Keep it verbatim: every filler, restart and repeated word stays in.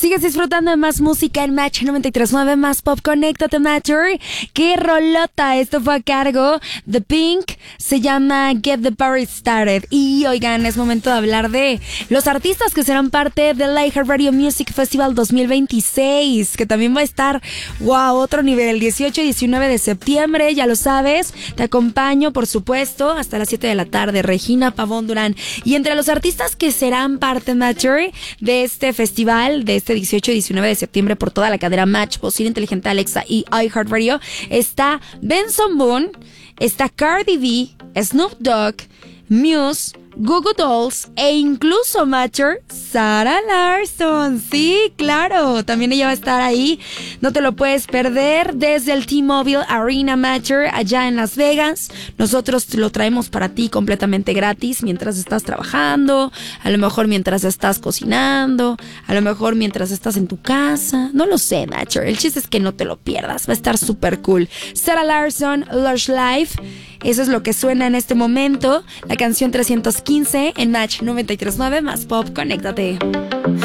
Sigues disfrutando de más música en Match noventa y tres punto nueve, más pop. Conéctate, Matcher. ¡Qué rolota! Esto fue a cargo de Pink. Se llama Get the Party Started. Y oigan, es momento de hablar de los artistas que serán parte del iHeartRadio Music Festival dos mil veintiséis, que también va a estar, wow, otro nivel, dieciocho y diecinueve de septiembre, ya lo sabes. Te acompaño, por supuesto, hasta las siete de la tarde. Regina Pavón Durán. Y entre los artistas que serán parte, Matcher, de este festival, de este dieciocho y diecinueve de septiembre por toda la cadena Match, Bocina Inteligente Alexa y iHeartRadio, está Benson Boone, está Cardi B, Snoop Dogg, Muse, Goo Goo Dolls e incluso, Matcher, Sarah Larsson. Sí, claro, también ella va a estar ahí. No te lo puedes perder desde el T-Mobile Arena, Matcher, allá en Las Vegas. Nosotros lo traemos para ti completamente gratis mientras estás trabajando, a lo mejor mientras estás cocinando, a lo mejor mientras estás en tu casa. No lo sé, Matcher. El chiste es que no te lo pierdas. Va a estar súper cool. Sarah Larsson, Lush Life. Eso es lo que suena en este momento. La canción trescientos quince en Match noventa y tres punto nueve, más pop. Conéctate.